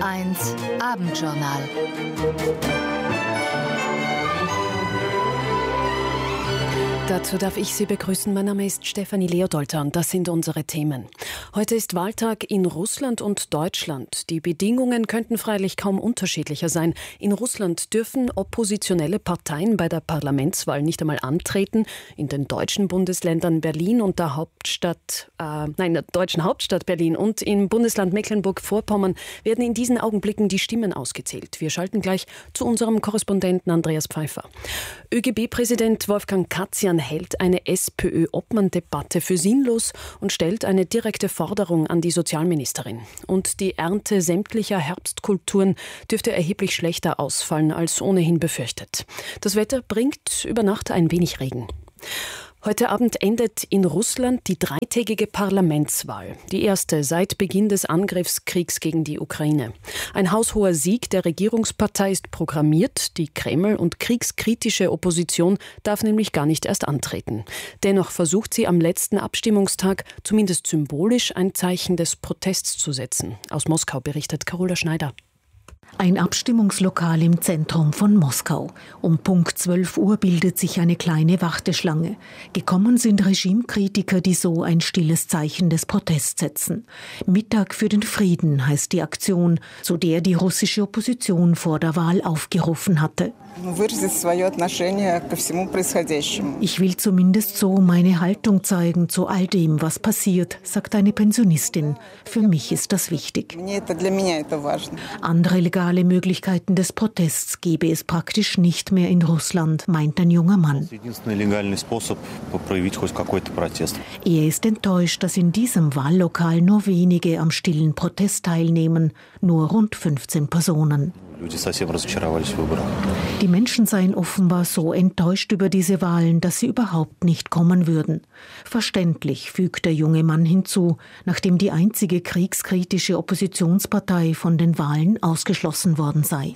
1 Abendjournal. Dazu darf ich Sie begrüßen. Mein Name ist Stefanie Leodolter und das sind unsere Themen. Heute ist Wahltag in Russland und Deutschland. Die Bedingungen könnten freilich kaum unterschiedlicher sein. In Russland dürfen oppositionelle Parteien bei der Parlamentswahl nicht einmal antreten. In den deutschen Bundesländern Berlin und der deutschen Hauptstadt Berlin und im Bundesland Mecklenburg-Vorpommern werden in diesen Augenblicken die Stimmen ausgezählt. Wir schalten gleich zu unserem Korrespondenten Andreas Pfeiffer. ÖGB-Präsident Wolfgang Katzian hält eine SPÖ-Obmann-Debatte für sinnlos und stellt eine direkte Forderung an die Sozialministerin. Und die Ernte sämtlicher Herbstkulturen dürfte erheblich schlechter ausfallen als ohnehin befürchtet. Das Wetter bringt über Nacht ein wenig Regen. Heute Abend endet in Russland die dreitägige Parlamentswahl. Die erste seit Beginn des Angriffskriegs gegen die Ukraine. Ein haushoher Sieg der Regierungspartei ist programmiert. Die Kreml- und kriegskritische Opposition darf nämlich gar nicht erst antreten. Dennoch versucht sie am letzten Abstimmungstag zumindest symbolisch ein Zeichen des Protests zu setzen. Aus Moskau berichtet Carola Schneider. Ein Abstimmungslokal im Zentrum von Moskau. Um Punkt 12 Uhr bildet sich eine kleine Warteschlange. Gekommen sind Regimekritiker, die so ein stilles Zeichen des Protests setzen. Mittag für den Frieden heißt die Aktion, zu der die russische Opposition vor der Wahl aufgerufen hatte. Ich will zumindest so meine Haltung zeigen zu all dem, was passiert, sagt eine Pensionistin. Für mich ist das wichtig. Andere legale Möglichkeiten des Protests gebe es praktisch nicht mehr in Russland, meint ein junger Mann. Er ist enttäuscht, dass in diesem Wahllokal nur wenige am stillen Protest teilnehmen, nur rund 15 Personen. Die Menschen seien offenbar so enttäuscht über diese Wahlen, dass sie überhaupt nicht kommen würden. Verständlich, fügt der junge Mann hinzu, nachdem die einzige kriegskritische Oppositionspartei von den Wahlen ausgeschlossen worden sei.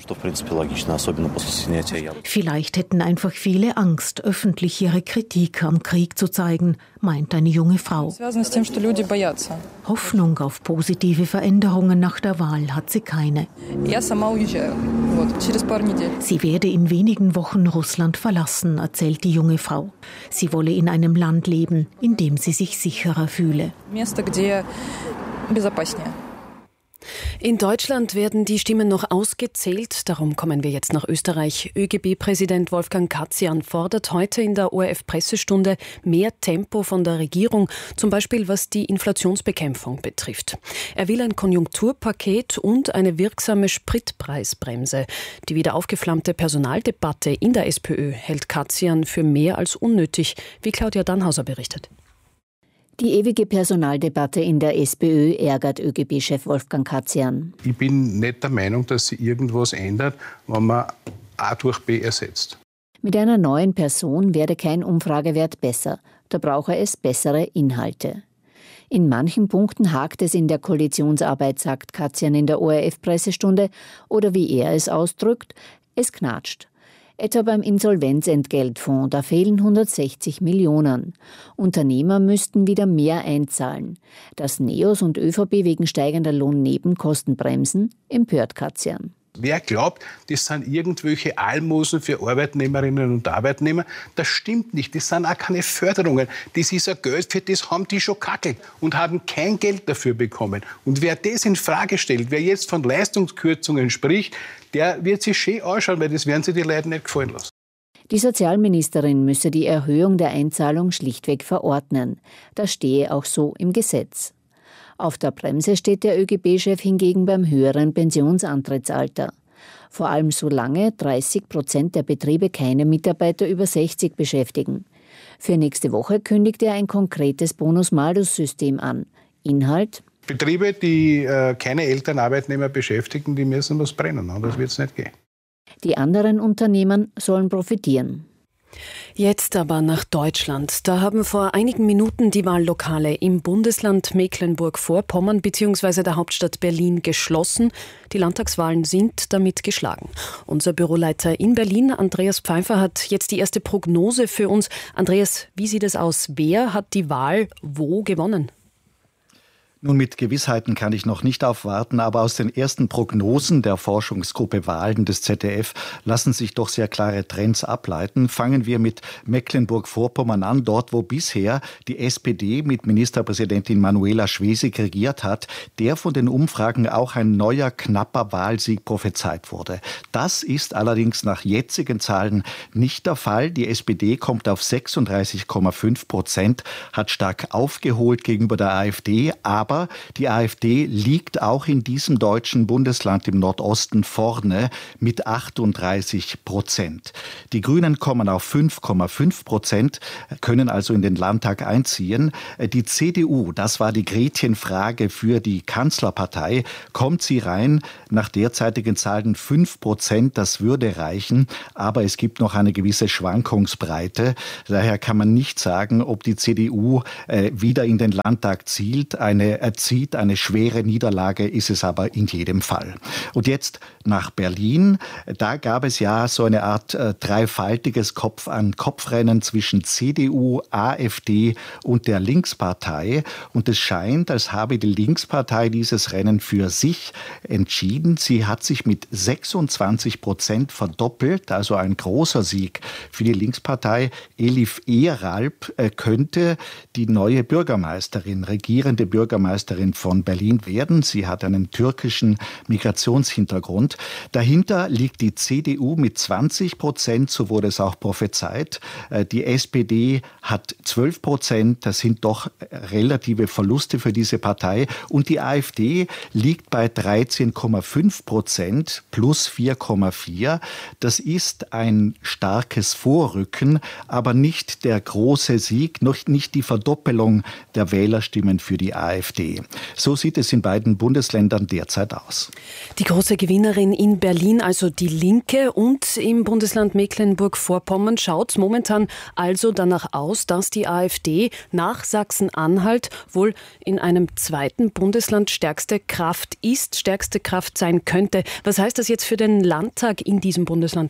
Vielleicht hätten einfach viele Angst, öffentlich ihre Kritik am Krieg zu zeigen, meint eine junge Frau. Hoffnung auf positive Veränderungen nach der Wahl hat sie keine. Sie werde in wenigen Wochen Russland verlassen, erzählt die junge Frau. Sie wolle in einem Land leben, in dem sie sich sicherer fühle. In Deutschland werden die Stimmen noch ausgezählt. Darum kommen wir jetzt nach Österreich. ÖGB-Präsident Wolfgang Katzian fordert heute in der ORF-Pressestunde mehr Tempo von der Regierung, zum Beispiel was die Inflationsbekämpfung betrifft. Er will ein Konjunkturpaket und eine wirksame Spritpreisbremse. Die wieder aufgeflammte Personaldebatte in der SPÖ hält Katzian für mehr als unnötig, wie Claudia Dannhauser berichtet. Die ewige Personaldebatte in der SPÖ ärgert ÖGB-Chef Wolfgang Katzian. Ich bin nicht der Meinung, dass sich irgendwas ändert, wenn man A durch B ersetzt. Mit einer neuen Person werde kein Umfragewert besser. Da brauche es bessere Inhalte. In manchen Punkten hakt es in der Koalitionsarbeit, sagt Katzian in der ORF-Pressestunde. Oder wie er es ausdrückt, es knatscht. Etwa beim Insolvenzentgeltfonds, da fehlen 160 Millionen. Unternehmer müssten wieder mehr einzahlen. Dass NEOS und ÖVP wegen steigender Lohnnebenkosten bremsen, empört Katzian. Wer glaubt, das sind irgendwelche Almosen für Arbeitnehmerinnen und Arbeitnehmer, das stimmt nicht. Das sind auch keine Förderungen. Das ist ein Geld, für das haben die schon kackelt und haben kein Geld dafür bekommen. Und wer das in Frage stellt, wer jetzt von Leistungskürzungen spricht, der wird sich schön anschauen, weil das werden sich die Leute nicht gefallen lassen. Die Sozialministerin müsse die Erhöhung der Einzahlung schlichtweg verordnen. Das stehe auch so im Gesetz. Auf der Bremse steht der ÖGB-Chef hingegen beim höheren Pensionsantrittsalter. Vor allem solange 30% der Betriebe keine Mitarbeiter über 60 beschäftigen. Für nächste Woche kündigt er ein konkretes Bonus-Malus-System an. Inhalt: Betriebe, die keine Elternarbeitnehmer beschäftigen, die müssen was brennen, anders wird es nicht gehen. Die anderen Unternehmen sollen profitieren. Jetzt aber nach Deutschland. Da haben vor einigen Minuten die Wahllokale im Bundesland Mecklenburg-Vorpommern bzw. der Hauptstadt Berlin geschlossen. Die Landtagswahlen sind damit geschlagen. Unser Büroleiter in Berlin, Andreas Pfeiffer, hat jetzt die erste Prognose für uns. Andreas, wie sieht es aus? Wer hat die Wahl wo gewonnen? Nun, mit Gewissheiten kann ich noch nicht aufwarten, aber aus den ersten Prognosen der Forschungsgruppe Wahlen des ZDF lassen sich doch sehr klare Trends ableiten. Fangen wir mit Mecklenburg-Vorpommern an, dort wo bisher die SPD mit Ministerpräsidentin Manuela Schwesig regiert hat, der von den Umfragen auch ein neuer, knapper Wahlsieg prophezeit wurde. Das ist allerdings nach jetzigen Zahlen nicht der Fall. Die SPD kommt auf 36,5%, hat stark aufgeholt gegenüber der AfD, aber die AfD liegt auch in diesem deutschen Bundesland im Nordosten vorne mit 38%. Die Grünen kommen auf 5,5%, können also in den Landtag einziehen. Die CDU, das war die Gretchenfrage für die Kanzlerpartei, kommt sie rein? Nach derzeitigen Zahlen 5%, das würde reichen, aber es gibt noch eine gewisse Schwankungsbreite. Daher kann man nicht sagen, ob die CDU wieder in den Landtag zieht. Eine schwere Niederlage ist es aber in jedem Fall. Und jetzt nach Berlin. Da gab es ja so eine Art dreifaltiges Kopf-an-Kopf-Rennen zwischen CDU, AfD und der Linkspartei. Und es scheint, als habe die Linkspartei dieses Rennen für sich entschieden. Sie hat sich mit 26% verdoppelt, also ein großer Sieg für die Linkspartei. Elif Eralp könnte die neue Bürgermeisterin, regierende Bürgermeisterin von Berlin werden. Sie hat einen türkischen Migrationshintergrund. Dahinter liegt die CDU mit 20%, so wurde es auch prophezeit. Die SPD hat 12%, das sind doch relative Verluste für diese Partei. Und die AfD liegt bei 13,5%, plus 4,4. Das ist ein starkes Vorrücken, aber nicht der große Sieg, noch nicht die Verdoppelung der Wählerstimmen für die AfD. So sieht es in beiden Bundesländern derzeit aus. Die große Gewinnerin in Berlin, also die Linke, und im Bundesland Mecklenburg-Vorpommern schaut es momentan also danach aus, dass die AfD nach Sachsen-Anhalt wohl in einem zweiten Bundesland stärkste Kraft sein könnte. Was heißt das jetzt für den Landtag in diesem Bundesland?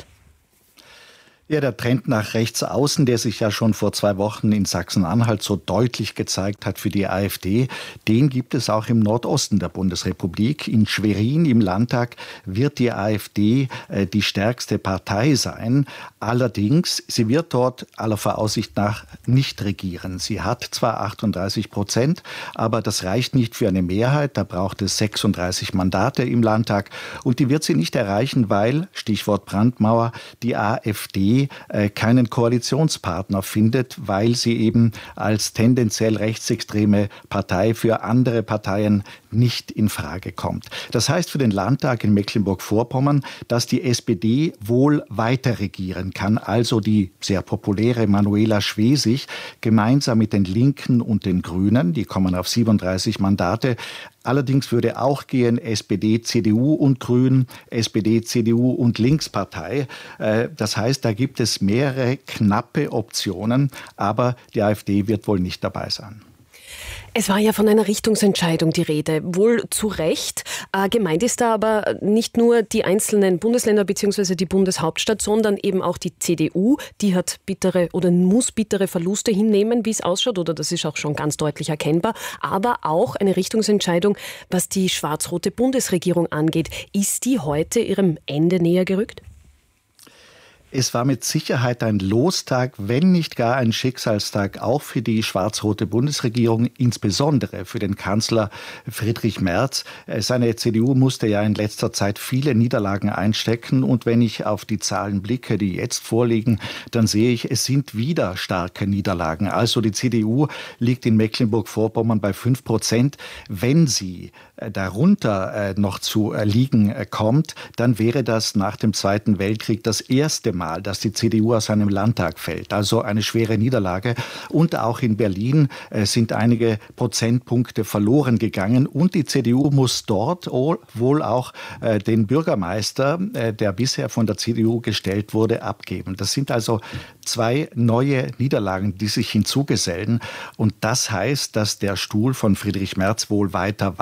Ja, der Trend nach rechts außen, der sich ja schon vor 2 Wochen in Sachsen-Anhalt so deutlich gezeigt hat für die AfD, den gibt es auch im Nordosten der Bundesrepublik. In Schwerin im Landtag wird die AfD die stärkste Partei sein. Allerdings, sie wird dort aller Voraussicht nach nicht regieren. Sie hat zwar 38%, aber das reicht nicht für eine Mehrheit. Da braucht es 36 Mandate im Landtag. Und die wird sie nicht erreichen, weil, Stichwort Brandmauer, die AfD keinen Koalitionspartner findet, weil sie eben als tendenziell rechtsextreme Partei für andere Parteien nicht in Frage kommt. Das heißt für den Landtag in Mecklenburg-Vorpommern, dass die SPD wohl weiter regieren kann, also die sehr populäre Manuela Schwesig gemeinsam mit den Linken und den Grünen, die kommen auf 37 Mandate. Allerdings würde auch gehen SPD, CDU und Grünen, SPD, CDU und Linkspartei. Das heißt, da gibt es mehrere knappe Optionen, aber die AfD wird wohl nicht dabei sein. Es war ja von einer Richtungsentscheidung die Rede, wohl zu Recht. Gemeint ist da aber nicht nur die einzelnen Bundesländer bzw. die Bundeshauptstadt, sondern eben auch die CDU. Die hat bittere oder muss bittere Verluste hinnehmen, wie es ausschaut, oder das ist auch schon ganz deutlich erkennbar. Aber auch eine Richtungsentscheidung, was die schwarz-rote Bundesregierung angeht. Ist die heute ihrem Ende näher gerückt? Es war mit Sicherheit ein Lostag, wenn nicht gar ein Schicksalstag, auch für die schwarz-rote Bundesregierung, insbesondere für den Kanzler Friedrich Merz. Seine CDU musste ja in letzter Zeit viele Niederlagen einstecken. Und wenn ich auf die Zahlen blicke, die jetzt vorliegen, dann sehe ich, es sind wieder starke Niederlagen. Also die CDU liegt in Mecklenburg-Vorpommern bei 5%. Wenn sie darunter noch zu liegen kommt, dann wäre das nach dem Zweiten Weltkrieg das erste Mal, dass die CDU aus einem Landtag fällt. Also eine schwere Niederlage. Und auch in Berlin sind einige Prozentpunkte verloren gegangen. Und die CDU muss dort wohl auch den Bürgermeister, der bisher von der CDU gestellt wurde, abgeben. Das sind also 2 neue Niederlagen, die sich hinzugesellen. Und das heißt, dass der Stuhl von Friedrich Merz wohl weiter wackelt.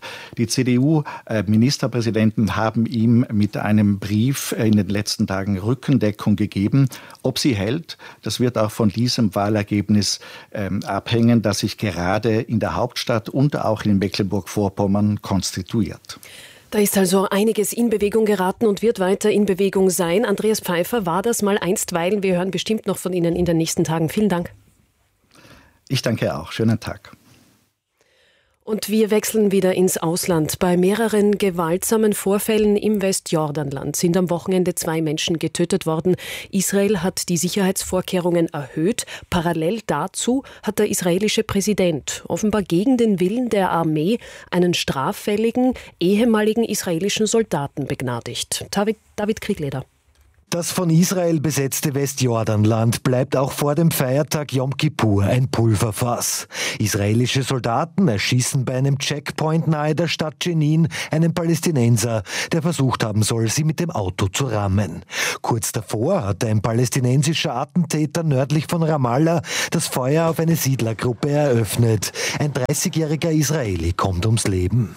Die CDU-Ministerpräsidenten haben ihm mit einem Brief in den letzten Tagen Rückendeckung gegeben. Ob sie hält, das wird auch von diesem Wahlergebnis abhängen, das sich gerade in der Hauptstadt und auch in Mecklenburg-Vorpommern konstituiert. Da ist also einiges in Bewegung geraten und wird weiter in Bewegung sein. Andreas Pfeiffer war das mal einstweilen. Wir hören bestimmt noch von Ihnen in den nächsten Tagen. Vielen Dank. Ich danke auch. Schönen Tag. Und wir wechseln wieder ins Ausland. Bei mehreren gewaltsamen Vorfällen im Westjordanland sind am Wochenende 2 Menschen getötet worden. Israel hat die Sicherheitsvorkehrungen erhöht. Parallel dazu hat der israelische Präsident, offenbar gegen den Willen der Armee, einen straffälligen ehemaligen israelischen Soldaten begnadigt. David Kriegleder. Das von Israel besetzte Westjordanland bleibt auch vor dem Feiertag Yom Kippur ein Pulverfass. Israelische Soldaten erschießen bei einem Checkpoint nahe der Stadt Jenin einen Palästinenser, der versucht haben soll, sie mit dem Auto zu rammen. Kurz davor hat ein palästinensischer Attentäter nördlich von Ramallah das Feuer auf eine Siedlergruppe eröffnet. Ein 30-jähriger Israeli kommt ums Leben.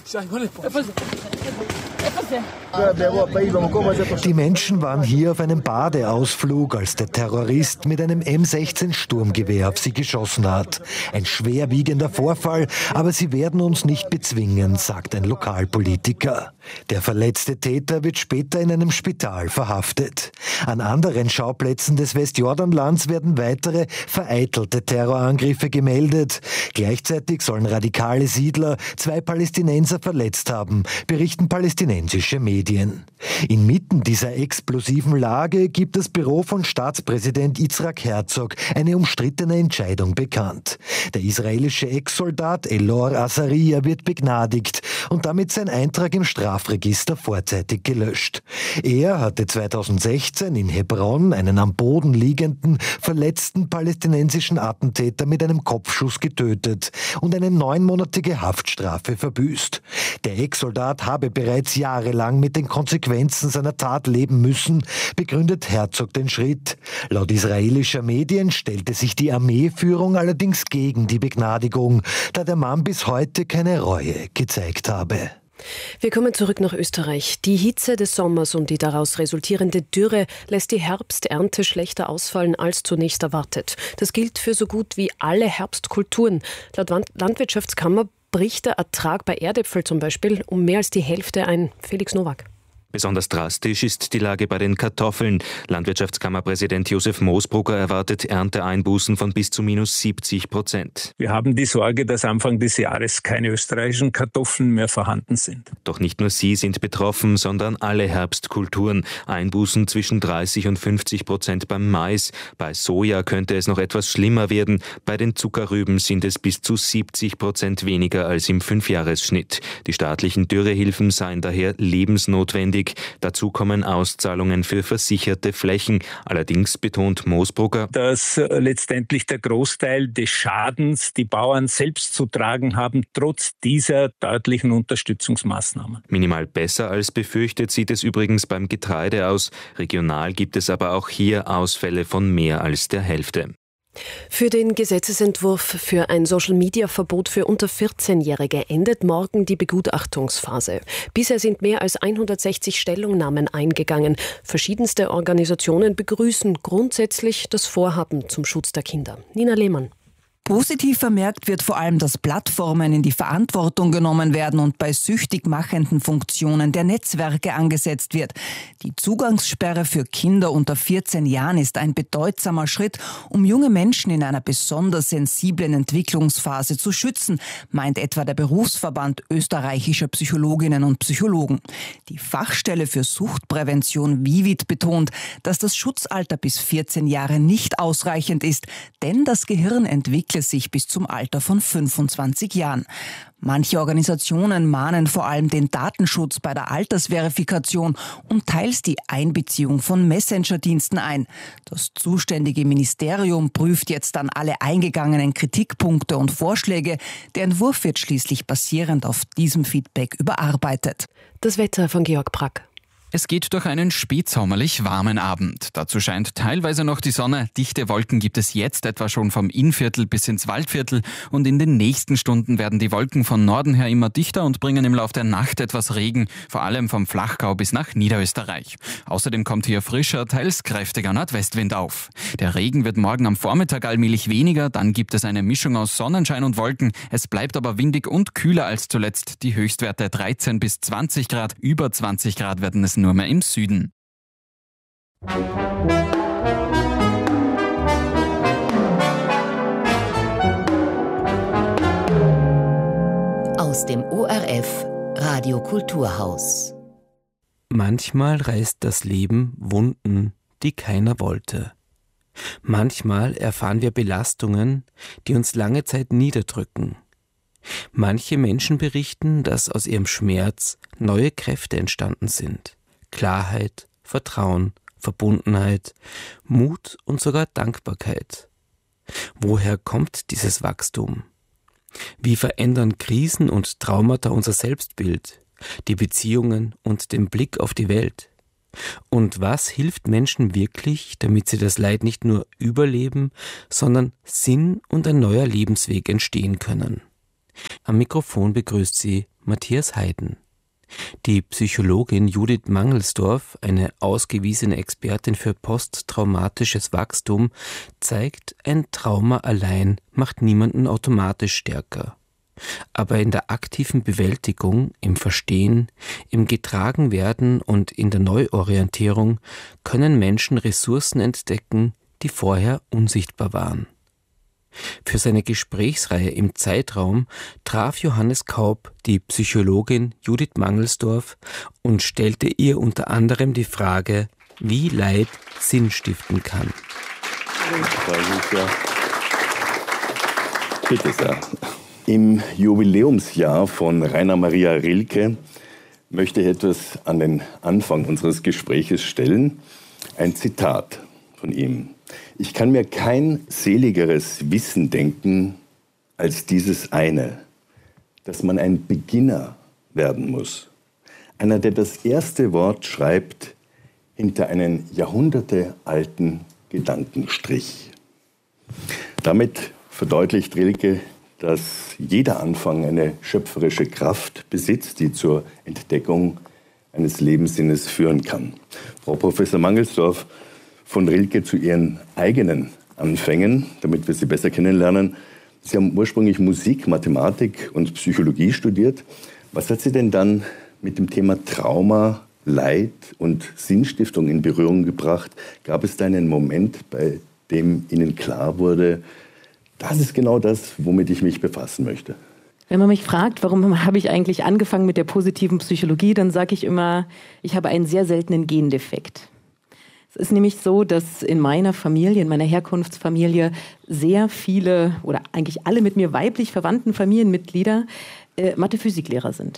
Die Menschen waren hier auf einem Badeausflug, als der Terrorist mit einem M16 Sturmgewehr auf sie geschossen hat. Ein schwerwiegender Vorfall, aber sie werden uns nicht bezwingen, sagt ein Lokalpolitiker. Der verletzte Täter wird später in einem Spital verhaftet. An anderen Schauplätzen des Westjordanlands werden weitere vereitelte Terrorangriffe gemeldet. Gleichzeitig sollen radikale Siedler 2 Palästinenser verletzt haben, berichten palästinensische Medien. Inmitten dieser explosiven Lage gibt das Büro von Staatspräsident Yitzhak Herzog eine umstrittene Entscheidung bekannt. Der israelische Ex-Soldat Elor Azaria wird begnadigt und damit sein Eintrag im Strafregister vorzeitig gelöscht. Er hatte 2016 in Hebron einen am Boden liegenden, verletzten palästinensischen Attentäter mit einem Kopfschuss getötet und eine 9-monatige Haftstrafe verbüßt. Der Ex-Soldat habe bereits jahrelang mit den Konsequenzen seiner Tat leben müssen, begründet Herzog den Schritt. Laut israelischer Medien stellte sich die Armeeführung allerdings gegen die Begnadigung, da der Mann bis heute keine Reue gezeigt habe. Wir kommen zurück nach Österreich. Die Hitze des Sommers und die daraus resultierende Dürre lässt die Herbsternte schlechter ausfallen als zunächst erwartet. Das gilt für so gut wie alle Herbstkulturen. Laut Landwirtschaftskammer bricht der Ertrag bei Erdäpfel zum Beispiel um mehr als die Hälfte ein. Felix Nowak. Besonders drastisch ist die Lage bei den Kartoffeln. Landwirtschaftskammerpräsident Josef Moosbrugger erwartet Ernteeinbußen von bis zu -70%. Wir haben die Sorge, dass Anfang des Jahres keine österreichischen Kartoffeln mehr vorhanden sind. Doch nicht nur sie sind betroffen, sondern alle Herbstkulturen. Einbußen zwischen 30% und 50% beim Mais. Bei Soja könnte es noch etwas schlimmer werden. Bei den Zuckerrüben sind es bis zu 70% weniger als im 5-Jahres-Schnitt. Die staatlichen Dürrehilfen seien daher lebensnotwendig. Dazu kommen Auszahlungen für versicherte Flächen. Allerdings betont Moosbrugger, dass letztendlich der Großteil des Schadens die Bauern selbst zu tragen haben, trotz dieser deutlichen Unterstützungsmaßnahmen. Minimal besser als befürchtet sieht es übrigens beim Getreide aus. Regional gibt es aber auch hier Ausfälle von mehr als der Hälfte. Für den Gesetzesentwurf für ein Social-Media-Verbot für unter 14-Jährige endet morgen die Begutachtungsphase. Bisher sind mehr als 160 Stellungnahmen eingegangen. Verschiedenste Organisationen begrüßen grundsätzlich das Vorhaben zum Schutz der Kinder. Nina Lehmann. Positiv vermerkt wird vor allem, dass Plattformen in die Verantwortung genommen werden und bei süchtig machenden Funktionen der Netzwerke angesetzt wird. Die Zugangssperre für Kinder unter 14 Jahren ist ein bedeutsamer Schritt, um junge Menschen in einer besonders sensiblen Entwicklungsphase zu schützen, meint etwa der Berufsverband österreichischer Psychologinnen und Psychologen. Die Fachstelle für Suchtprävention VIVID betont, dass das Schutzalter bis 14 Jahre nicht ausreichend ist, denn das Gehirn entwickelt sich bis zum Alter von 25 Jahren. Manche Organisationen mahnen vor allem den Datenschutz bei der Altersverifikation und teils die Einbeziehung von Messenger-Diensten ein. Das zuständige Ministerium prüft jetzt dann alle eingegangenen Kritikpunkte und Vorschläge. Der Entwurf wird schließlich basierend auf diesem Feedback überarbeitet. Das Wetter von Georg Brack. Es geht durch einen spätsommerlich warmen Abend. Dazu scheint teilweise noch die Sonne. Dichte Wolken gibt es jetzt etwa schon vom Innviertel bis ins Waldviertel. Und in den nächsten Stunden werden die Wolken von Norden her immer dichter und bringen im Laufe der Nacht etwas Regen, vor allem vom Flachgau bis nach Niederösterreich. Außerdem kommt hier frischer, teils kräftiger Nordwestwind auf. Der Regen wird morgen am Vormittag allmählich weniger, dann gibt es eine Mischung aus Sonnenschein und Wolken. Es bleibt aber windig und kühler als zuletzt. Die Höchstwerte 13 bis 20 Grad. Über 20 Grad werden es nur mehr im Süden. Aus dem ORF Radio Kulturhaus. Manchmal reißt das Leben Wunden, die keiner wollte. Manchmal erfahren wir Belastungen, die uns lange Zeit niederdrücken. Manche Menschen berichten, dass aus ihrem Schmerz neue Kräfte entstanden sind. Klarheit, Vertrauen, Verbundenheit, Mut und sogar Dankbarkeit. Woher kommt dieses Wachstum? Wie verändern Krisen und Traumata unser Selbstbild, die Beziehungen und den Blick auf die Welt? Und was hilft Menschen wirklich, damit sie das Leid nicht nur überleben, sondern Sinn und ein neuer Lebensweg entstehen können? Am Mikrofon begrüßt sie Matthias Heiden. Die Psychologin Judith Mangelsdorf, eine ausgewiesene Expertin für posttraumatisches Wachstum, zeigt, ein Trauma allein macht niemanden automatisch stärker. Aber in der aktiven Bewältigung, im Verstehen, im Getragenwerden und in der Neuorientierung können Menschen Ressourcen entdecken, die vorher unsichtbar waren. Für seine Gesprächsreihe im Zeitraum traf Johannes Kaup die Psychologin Judith Mangelsdorf und stellte ihr unter anderem die Frage, wie Leid Sinn stiften kann. Bitte sehr. Im Jubiläumsjahr von Rainer Maria Rilke möchte ich etwas an den Anfang unseres Gespräches stellen. Ein Zitat von ihm. Ich kann mir kein seligeres Wissen denken als dieses eine, dass man ein Beginner werden muss. Einer, der das erste Wort schreibt hinter einen jahrhundertealten Gedankenstrich. Damit verdeutlicht Rilke, dass jeder Anfang eine schöpferische Kraft besitzt, die zur Entdeckung eines Lebenssinnes führen kann. Frau Professor Mangelsdorf, von Rilke zu Ihren eigenen Anfängen, damit wir Sie besser kennenlernen. Sie haben ursprünglich Musik, Mathematik und Psychologie studiert. Was hat Sie denn dann mit dem Thema Trauma, Leid und Sinnstiftung in Berührung gebracht? Gab es da einen Moment, bei dem Ihnen klar wurde, das ist genau das, womit ich mich befassen möchte? Wenn man mich fragt, warum habe ich eigentlich angefangen mit der positiven Psychologie, dann sage ich immer, ich habe einen sehr seltenen Gendefekt. Es ist nämlich so, dass in meiner Familie, in meiner Herkunftsfamilie sehr viele oder eigentlich alle mit mir weiblich verwandten Familienmitglieder Mathe-Physiklehrer sind.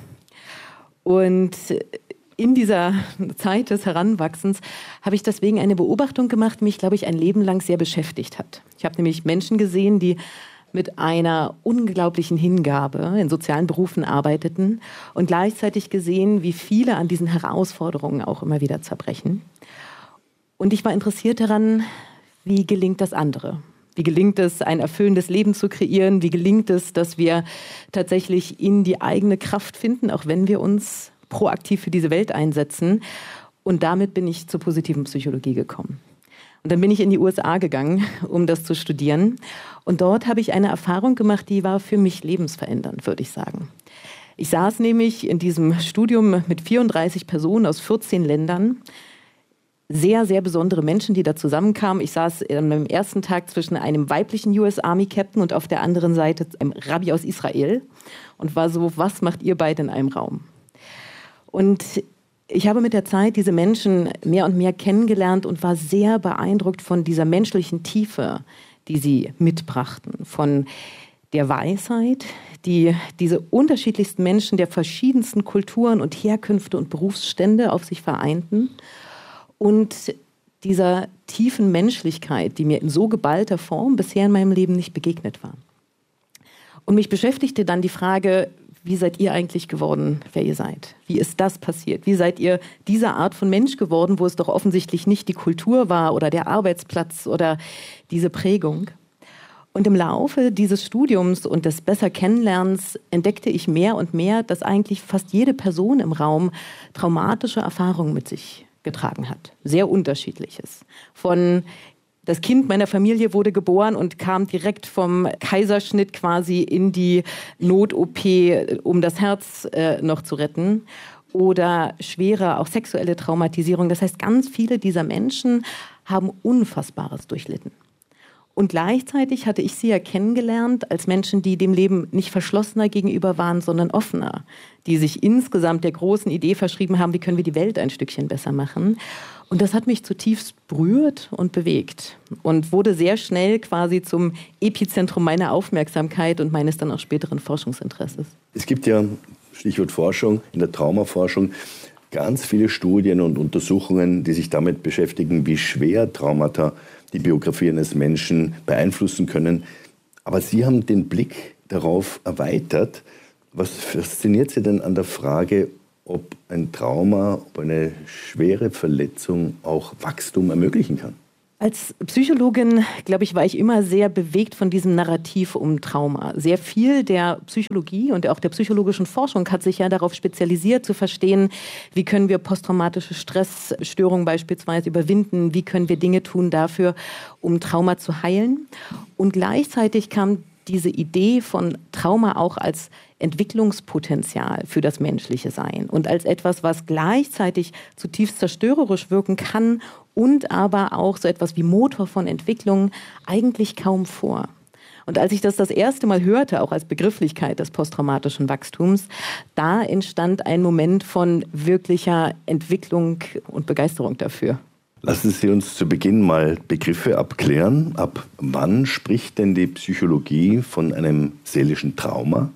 Und in dieser Zeit des Heranwachsens habe ich deswegen eine Beobachtung gemacht, die mich, glaube ich, ein Leben lang sehr beschäftigt hat. Ich habe nämlich Menschen gesehen, die mit einer unglaublichen Hingabe in sozialen Berufen arbeiteten und gleichzeitig gesehen, wie viele an diesen Herausforderungen auch immer wieder zerbrechen. Und ich war interessiert daran, wie gelingt das andere? Wie gelingt es, ein erfüllendes Leben zu kreieren? Wie gelingt es, dass wir tatsächlich in die eigene Kraft finden, auch wenn wir uns proaktiv für diese Welt einsetzen? Und damit bin ich zur positiven Psychologie gekommen. Und dann bin ich in die USA gegangen, um das zu studieren. Und dort habe ich eine Erfahrung gemacht, die war für mich lebensverändernd, würde ich sagen. Ich saß nämlich in diesem Studium mit 34 Personen aus 14 Ländern. Sehr, sehr besondere Menschen, die da zusammenkamen. Ich saß am ersten Tag zwischen einem weiblichen US Army Captain und auf der anderen Seite einem Rabbi aus Israel und war so, was macht ihr beide in einem Raum? Und ich habe mit der Zeit diese Menschen mehr und mehr kennengelernt und war sehr beeindruckt von dieser menschlichen Tiefe, die sie mitbrachten, von der Weisheit, die diese unterschiedlichsten Menschen der verschiedensten Kulturen und Herkünfte und Berufsstände auf sich vereinten. Und dieser tiefen Menschlichkeit, die mir in so geballter Form bisher in meinem Leben nicht begegnet war. Und mich beschäftigte dann die Frage, wie seid ihr eigentlich geworden, wer ihr seid? Wie ist das passiert? Wie seid ihr diese Art von Mensch geworden, wo es doch offensichtlich nicht die Kultur war oder der Arbeitsplatz oder diese Prägung? Und im Laufe dieses Studiums und des besser Kennenlernens entdeckte ich mehr und mehr, dass eigentlich fast jede Person im Raum traumatische Erfahrungen mit sich getragen hat. Sehr Unterschiedliches. Von das Kind meiner Familie wurde geboren und kam direkt vom Kaiserschnitt quasi in die Not-OP, um das Herz noch zu retten. Oder schwere, auch sexuelle Traumatisierung. Das heißt, ganz viele dieser Menschen haben Unfassbares durchlitten. Und gleichzeitig hatte ich sie ja kennengelernt als Menschen, die dem Leben nicht verschlossener gegenüber waren, sondern offener. Die sich insgesamt der großen Idee verschrieben haben, wie können wir die Welt ein Stückchen besser machen. Und das hat mich zutiefst berührt und bewegt und wurde sehr schnell quasi zum Epizentrum meiner Aufmerksamkeit und meines dann auch späteren Forschungsinteresses. Es gibt ja, Stichwort Forschung, in der Traumaforschung ganz viele Studien und Untersuchungen, die sich damit beschäftigen, wie schwer Traumata die Biografie eines Menschen beeinflussen können. Aber Sie haben den Blick darauf erweitert. Was fasziniert Sie denn an der Frage, ob ein Trauma, ob eine schwere Verletzung auch Wachstum ermöglichen kann? Als Psychologin, glaube ich, war ich immer sehr bewegt von diesem Narrativ um Trauma. Sehr viel der Psychologie und auch der psychologischen Forschung hat sich ja darauf spezialisiert, zu verstehen, wie können wir posttraumatische Stressstörungen beispielsweise überwinden, wie können wir Dinge tun dafür, um Trauma zu heilen. Und gleichzeitig kam diese Idee von Trauma auch als Entwicklungspotenzial für das menschliche Sein und als etwas, was gleichzeitig zutiefst zerstörerisch wirken kann und aber auch so etwas wie Motor von Entwicklung eigentlich kaum vor. Und als ich das erste Mal hörte, auch als Begrifflichkeit des posttraumatischen Wachstums, da entstand ein Moment von wirklicher Entwicklung und Begeisterung dafür. Lassen Sie uns zu Beginn mal Begriffe abklären. Ab wann spricht denn die Psychologie von einem seelischen Trauma?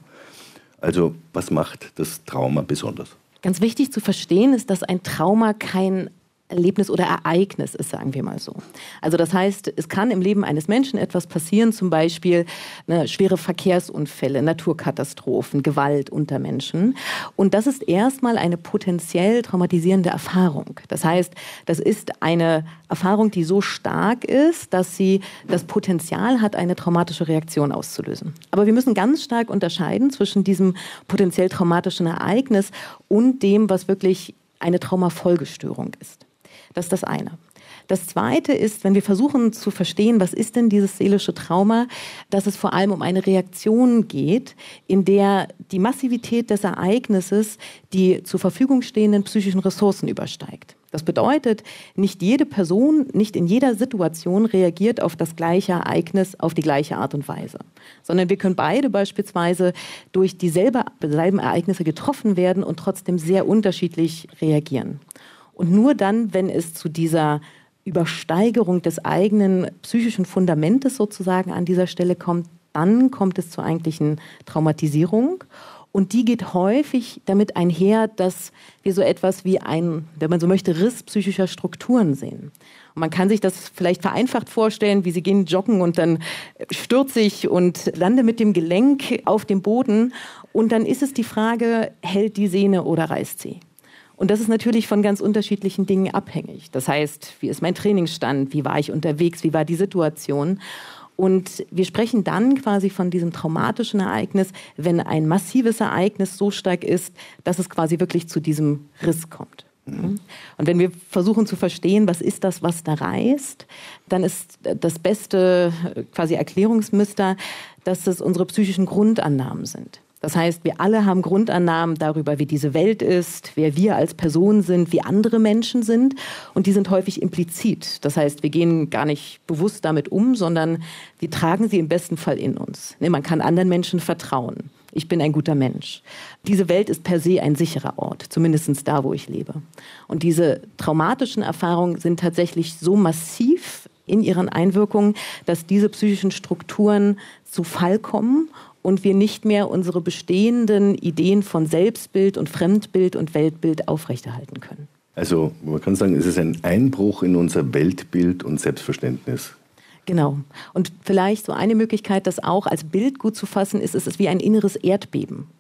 Also was macht das Trauma besonders? Ganz wichtig zu verstehen ist, dass ein Trauma kein Erlebnis oder Ereignis ist, sagen wir mal so. Also das heißt, es kann im Leben eines Menschen etwas passieren, zum Beispiel schwere Verkehrsunfälle, Naturkatastrophen, Gewalt unter Menschen. Und das ist erstmal eine potenziell traumatisierende Erfahrung. Das heißt, das ist eine Erfahrung, die so stark ist, dass sie das Potenzial hat, eine traumatische Reaktion auszulösen. Aber wir müssen ganz stark unterscheiden zwischen diesem potenziell traumatischen Ereignis und dem, was wirklich eine Traumafolgestörung ist. Das ist das eine. Das zweite ist, wenn wir versuchen zu verstehen, was ist denn dieses seelische Trauma, dass es vor allem um eine Reaktion geht, in der die Massivität des Ereignisses die zur Verfügung stehenden psychischen Ressourcen übersteigt. Das bedeutet, nicht jede Person, nicht in jeder Situation reagiert auf das gleiche Ereignis auf die gleiche Art und Weise. Sondern wir können beide beispielsweise durch dieselben Ereignisse getroffen werden und trotzdem sehr unterschiedlich reagieren. Und nur dann, wenn es zu dieser Übersteigerung des eigenen psychischen Fundamentes sozusagen an dieser Stelle kommt, dann kommt es zur eigentlichen Traumatisierung. Und die geht häufig damit einher, dass wir so etwas wie ein, wenn man so möchte, Riss psychischer Strukturen sehen. Und man kann sich das vielleicht vereinfacht vorstellen, wie Sie gehen joggen und dann stürze ich und lande mit dem Gelenk auf dem Boden. Und dann ist es die Frage, hält die Sehne oder reißt sie? Und das ist natürlich von ganz unterschiedlichen Dingen abhängig. Das heißt, wie ist mein Trainingsstand, wie war ich unterwegs, wie war die Situation? Und wir sprechen dann quasi von diesem traumatischen Ereignis, wenn ein massives Ereignis so stark ist, dass es quasi wirklich zu diesem Riss kommt. Und wenn wir versuchen zu verstehen, was ist das, was da reißt, dann ist das beste quasi Erklärungsmuster, dass es unsere psychischen Grundannahmen sind. Das heißt, wir alle haben Grundannahmen darüber, wie diese Welt ist, wer wir als Person sind, wie andere Menschen sind. Und die sind häufig implizit. Das heißt, wir gehen gar nicht bewusst damit um, sondern wir tragen sie im besten Fall in uns. Man kann anderen Menschen vertrauen. Ich bin ein guter Mensch. Diese Welt ist per se ein sicherer Ort, zumindest da, wo ich lebe. Und diese traumatischen Erfahrungen sind tatsächlich so massiv in ihren Einwirkungen, dass diese psychischen Strukturen zu Fall kommen und wir nicht mehr unsere bestehenden Ideen von Selbstbild und Fremdbild und Weltbild aufrechterhalten können. Also man kann sagen, es ist ein Einbruch in unser Weltbild und Selbstverständnis. Genau. Und vielleicht so eine Möglichkeit, das auch als Bild gut zu fassen, ist, es ist wie ein inneres Erdbeben.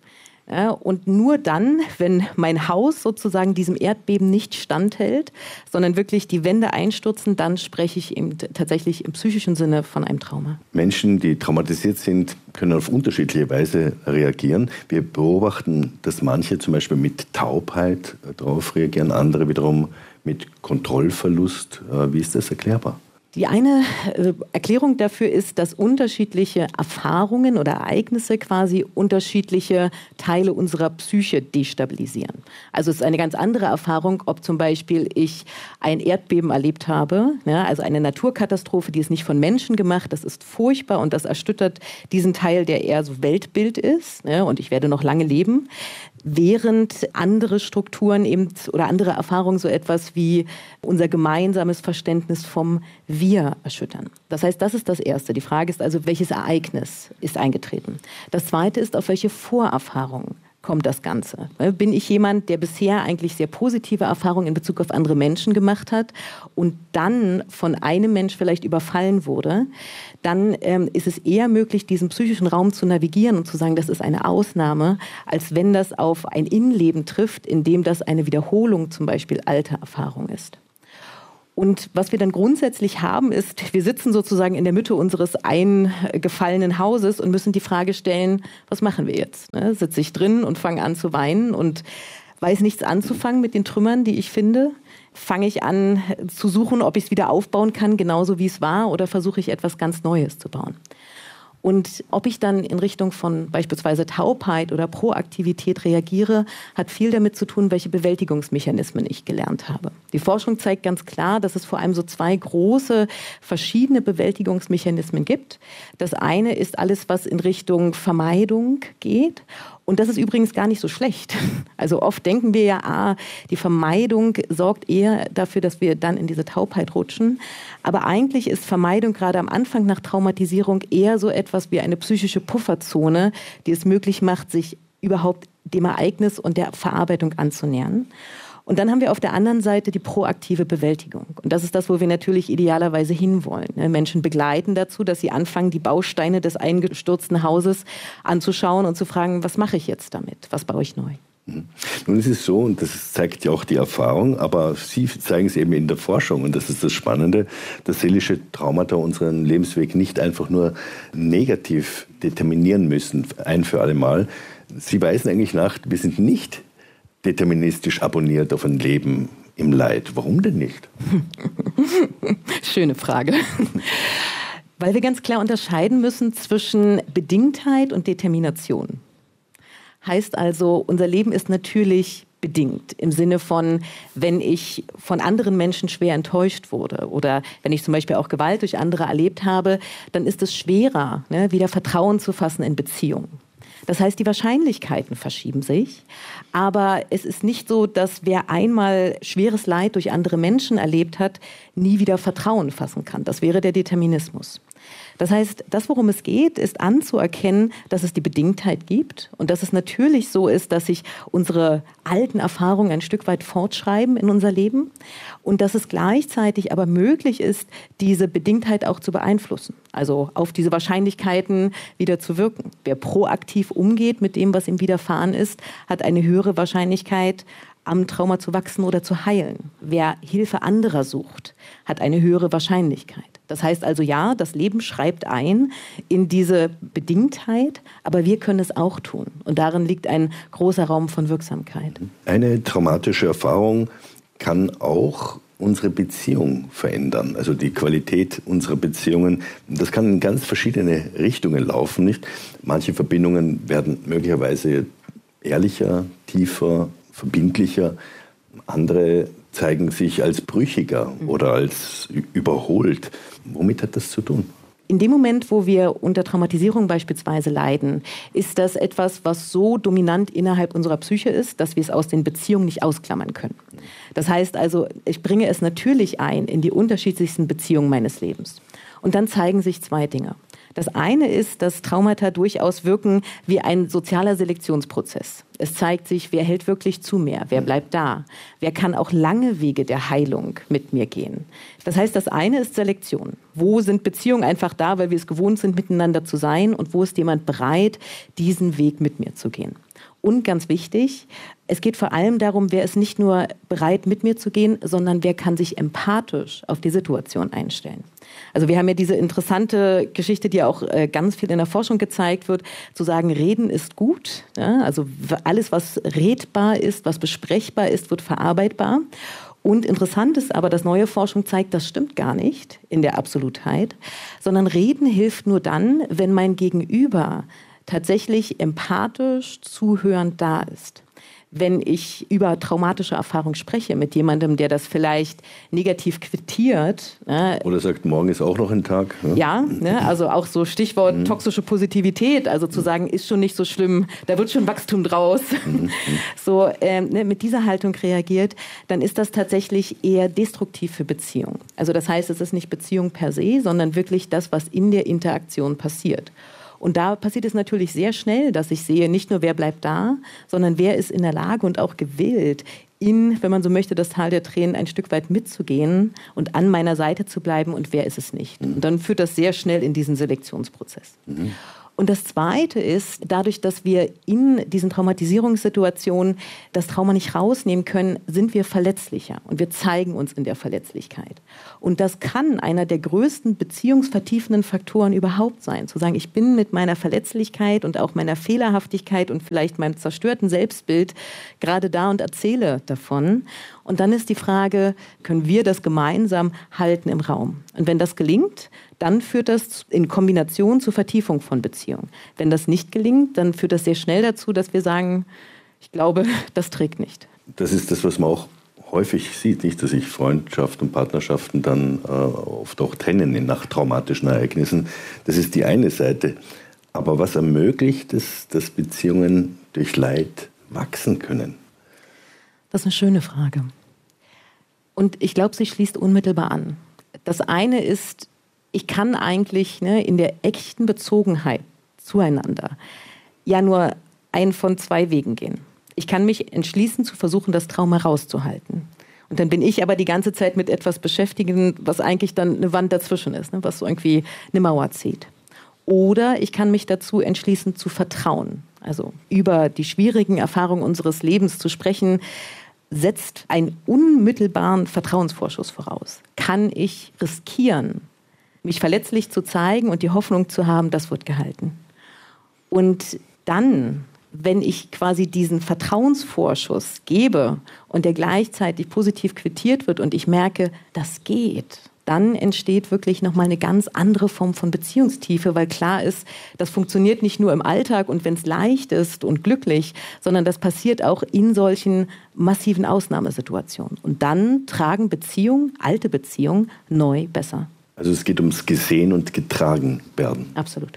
Ja, und nur dann, wenn mein Haus sozusagen diesem Erdbeben nicht standhält, sondern wirklich die Wände einstürzen, dann spreche ich eben tatsächlich im psychischen Sinne von einem Trauma. Menschen, die traumatisiert sind, können auf unterschiedliche Weise reagieren. Wir beobachten, dass manche zum Beispiel mit Taubheit darauf reagieren, andere wiederum mit Kontrollverlust. Wie ist das erklärbar? Die eine Erklärung dafür ist, dass unterschiedliche Erfahrungen oder Ereignisse quasi unterschiedliche Teile unserer Psyche destabilisieren. Also es ist eine ganz andere Erfahrung, ob zum Beispiel ich ein Erdbeben erlebt habe, ja, also eine Naturkatastrophe, die ist nicht von Menschen gemacht, das ist furchtbar und das erschüttert diesen Teil, der eher so Weltbild ist, ja, und ich werde noch lange leben. Während andere Strukturen eben oder andere Erfahrungen so etwas wie unser gemeinsames Verständnis vom Wir erschüttern. Das heißt, das ist das Erste. Die Frage ist also, welches Ereignis ist eingetreten? Das Zweite ist, auf welche Vorerfahrungen kommt das Ganze? Bin ich jemand, der bisher eigentlich sehr positive Erfahrungen in Bezug auf andere Menschen gemacht hat und dann von einem Mensch vielleicht überfallen wurde, dann ist es eher möglich, diesen psychischen Raum zu navigieren und zu sagen, das ist eine Ausnahme, als wenn das auf ein Innenleben trifft, in dem das eine Wiederholung zum Beispiel alter Erfahrung ist. Und was wir dann grundsätzlich haben, ist, wir sitzen sozusagen in der Mitte unseres eingefallenen Hauses und müssen die Frage stellen, was machen wir jetzt? Ne? Sitze ich drin und fange an zu weinen und weiß nichts anzufangen mit den Trümmern, die ich finde? Fange ich an zu suchen, ob ich es wieder aufbauen kann, genauso wie es war, oder versuche ich etwas ganz Neues zu bauen? Und ob ich dann in Richtung von beispielsweise Taubheit oder Proaktivität reagiere, hat viel damit zu tun, welche Bewältigungsmechanismen ich gelernt habe. Die Forschung zeigt ganz klar, dass es vor allem so zwei große verschiedene Bewältigungsmechanismen gibt. Das eine ist alles, was in Richtung Vermeidung geht. Und das ist übrigens gar nicht so schlecht. Also oft denken wir ja, die Vermeidung sorgt eher dafür, dass wir dann in diese Taubheit rutschen. Aber eigentlich ist Vermeidung gerade am Anfang nach Traumatisierung eher so etwas wie eine psychische Pufferzone, die es möglich macht, sich überhaupt dem Ereignis und der Verarbeitung anzunähern. Und dann haben wir auf der anderen Seite die proaktive Bewältigung. Und das ist das, wo wir natürlich idealerweise hinwollen. Menschen begleiten dazu, dass sie anfangen, die Bausteine des eingestürzten Hauses anzuschauen und zu fragen, was mache ich jetzt damit? Was baue ich neu? Nun ist es so, und das zeigt ja auch die Erfahrung, aber Sie zeigen es eben in der Forschung, und das ist das Spannende, dass seelische Traumata unseren Lebensweg nicht einfach nur negativ determinieren müssen, ein für alle Mal. Sie weisen eigentlich nach, wir sind nicht deterministisch abonniert auf ein Leben im Leid. Warum denn nicht? Schöne Frage. Weil wir ganz klar unterscheiden müssen zwischen Bedingtheit und Determination. Heißt also, unser Leben ist natürlich bedingt im Sinne von, wenn ich von anderen Menschen schwer enttäuscht wurde oder wenn ich zum Beispiel auch Gewalt durch andere erlebt habe, dann ist es schwerer, wieder Vertrauen zu fassen in Beziehungen. Das heißt, die Wahrscheinlichkeiten verschieben sich, aber es ist nicht so, dass wer einmal schweres Leid durch andere Menschen erlebt hat, nie wieder Vertrauen fassen kann. Das wäre der Determinismus. Das heißt, das, worum es geht, ist anzuerkennen, dass es die Bedingtheit gibt und dass es natürlich so ist, dass sich unsere alten Erfahrungen ein Stück weit fortschreiben in unser Leben und dass es gleichzeitig aber möglich ist, diese Bedingtheit auch zu beeinflussen, also auf diese Wahrscheinlichkeiten wieder zu wirken. Wer proaktiv umgeht mit dem, was ihm widerfahren ist, hat eine höhere Wahrscheinlichkeit, am Trauma zu wachsen oder zu heilen. Wer Hilfe anderer sucht, hat eine höhere Wahrscheinlichkeit. Das heißt also, ja, das Leben schreibt ein in diese Bedingtheit, aber wir können es auch tun. Und darin liegt ein großer Raum von Wirksamkeit. Eine traumatische Erfahrung kann auch unsere Beziehung verändern, also die Qualität unserer Beziehungen. Das kann in ganz verschiedene Richtungen laufen, nicht? Manche Verbindungen werden möglicherweise ehrlicher, tiefer, verbindlicher. Andere zeigen sich als brüchiger oder als überholt. Womit hat das zu tun? In dem Moment, wo wir unter Traumatisierung beispielsweise leiden, ist das etwas, was so dominant innerhalb unserer Psyche ist, dass wir es aus den Beziehungen nicht ausklammern können. Das heißt also, ich bringe es natürlich ein in die unterschiedlichsten Beziehungen meines Lebens. Und dann zeigen sich zwei Dinge. Das eine ist, dass Traumata durchaus wirken wie ein sozialer Selektionsprozess. Es zeigt sich, wer hält wirklich zu mir, wer bleibt da, wer kann auch lange Wege der Heilung mit mir gehen. Das heißt, das eine ist Selektion. Wo sind Beziehungen einfach da, weil wir es gewohnt sind, miteinander zu sein und wo ist jemand bereit, diesen Weg mit mir zu gehen? Und ganz wichtig, es geht vor allem darum, wer ist nicht nur bereit, mit mir zu gehen, sondern wer kann sich empathisch auf die Situation einstellen. Also wir haben ja diese interessante Geschichte, die auch ganz viel in der Forschung gezeigt wird, zu sagen, reden ist gut. Ja? Also alles, was redbar ist, was besprechbar ist, wird verarbeitbar. Und interessant ist aber, dass neue Forschung zeigt, das stimmt gar nicht in der Absolutheit, sondern reden hilft nur dann, wenn mein Gegenüber tatsächlich empathisch zuhörend da ist. Wenn ich über traumatische Erfahrungen spreche mit jemandem, der das vielleicht negativ quittiert. Oder sagt, morgen ist auch noch ein Tag. Ja, also auch so Stichwort toxische Positivität, also zu sagen, ist schon nicht so schlimm, da wird schon Wachstum draus. So mit dieser Haltung reagiert, dann ist das tatsächlich eher destruktiv für Beziehungen. Also das heißt, es ist nicht Beziehung per se, sondern wirklich das, was in der Interaktion passiert. Und da passiert es natürlich sehr schnell, dass ich sehe, nicht nur wer bleibt da, sondern wer ist in der Lage und auch gewillt, wenn man so möchte, das Tal der Tränen ein Stück weit mitzugehen und an meiner Seite zu bleiben und wer ist es nicht. Und dann führt das sehr schnell in diesen Selektionsprozess. Und das Zweite ist, dadurch, dass wir in diesen Traumatisierungssituationen das Trauma nicht rausnehmen können, sind wir verletzlicher und wir zeigen uns in der Verletzlichkeit. Und das kann einer der größten beziehungsvertiefenden Faktoren überhaupt sein. Zu sagen, ich bin mit meiner Verletzlichkeit und auch meiner Fehlerhaftigkeit und vielleicht meinem zerstörten Selbstbild gerade da und erzähle davon. Und dann ist die Frage, können wir das gemeinsam halten im Raum? Und wenn das gelingt, dann führt das in Kombination zur Vertiefung von Beziehungen. Wenn das nicht gelingt, dann führt das sehr schnell dazu, dass wir sagen, ich glaube, das trägt nicht. Das ist das, was man auch häufig sieht, nicht, dass sich Freundschaften und Partnerschaften dann oft auch trennen nach traumatischen Ereignissen. Das ist die eine Seite. Aber was ermöglicht es, dass Beziehungen durch Leid wachsen können? Das ist eine schöne Frage. Und ich glaube, sie schließt unmittelbar an. Das eine ist, ich kann eigentlich in der echten Bezogenheit zueinander ja nur einen von zwei Wegen gehen. Ich kann mich entschließen, zu versuchen, das Trauma rauszuhalten. Und dann bin ich aber die ganze Zeit mit etwas beschäftigen, was eigentlich dann eine Wand dazwischen ist, was so irgendwie eine Mauer zieht. Oder ich kann mich dazu entschließen, zu vertrauen. Also über die schwierigen Erfahrungen unseres Lebens zu sprechen, setzt einen unmittelbaren Vertrauensvorschuss voraus. Kann ich riskieren, mich verletzlich zu zeigen und die Hoffnung zu haben, das wird gehalten. Und dann, wenn ich quasi diesen Vertrauensvorschuss gebe und der gleichzeitig positiv quittiert wird und ich merke, das geht, dann entsteht wirklich nochmal eine ganz andere Form von Beziehungstiefe, weil klar ist, das funktioniert nicht nur im Alltag und wenn es leicht ist und glücklich, sondern das passiert auch in solchen massiven Ausnahmesituationen. Und dann tragen Beziehungen, alte Beziehungen, neu besser. Also es geht ums Gesehen und getragen werden. Absolut.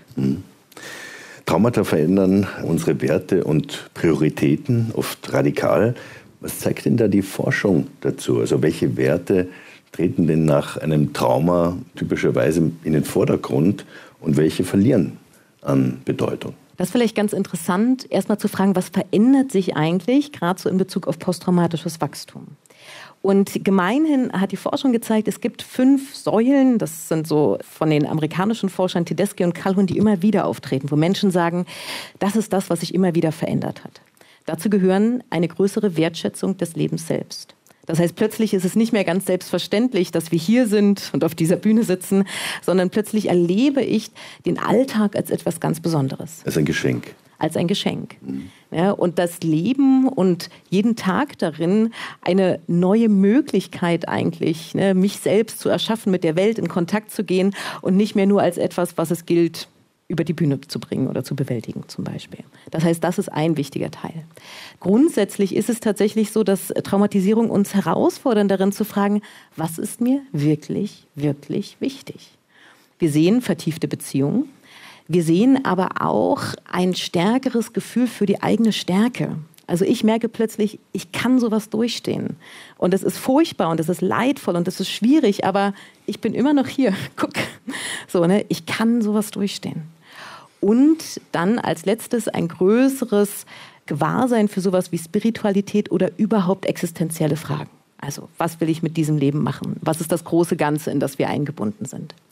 Traumata verändern unsere Werte und Prioritäten oft radikal. Was zeigt denn da die Forschung dazu? Also welche Werte treten denn nach einem Trauma typischerweise in den Vordergrund und welche verlieren an Bedeutung? Das ist vielleicht ganz interessant, erstmal zu fragen, was verändert sich eigentlich, gerade so in Bezug auf posttraumatisches Wachstum. Und gemeinhin hat die Forschung gezeigt, es gibt 5 Säulen, das sind so von den amerikanischen Forschern Tedeschi und Calhoun, die immer wieder auftreten, wo Menschen sagen, das ist das, was sich immer wieder verändert hat. Dazu gehören eine größere Wertschätzung des Lebens selbst. Das heißt, plötzlich ist es nicht mehr ganz selbstverständlich, dass wir hier sind und auf dieser Bühne sitzen, sondern plötzlich erlebe ich den Alltag als etwas ganz Besonderes. Als ein Geschenk. Als ein Geschenk. Ja, und das Leben und jeden Tag darin eine neue Möglichkeit eigentlich, mich selbst zu erschaffen, mit der Welt in Kontakt zu gehen und nicht mehr nur als etwas, was es gilt, über die Bühne zu bringen oder zu bewältigen zum Beispiel. Das heißt, das ist ein wichtiger Teil. Grundsätzlich ist es tatsächlich so, dass Traumatisierung uns herausfordern, darin zu fragen, was ist mir wirklich, wirklich wichtig? Wir sehen vertiefte Beziehungen. Wir sehen aber auch ein stärkeres Gefühl für die eigene Stärke. Also ich merke plötzlich, ich kann sowas durchstehen. Und es ist furchtbar und es ist leidvoll und es ist schwierig, aber ich bin immer noch hier. Guck, so, ich kann sowas durchstehen. Und dann als letztes ein größeres Gewahrsein für sowas wie Spiritualität oder überhaupt existenzielle Fragen. Also was will ich mit diesem Leben machen? Was ist das große Ganze, in das wir eingebunden sind?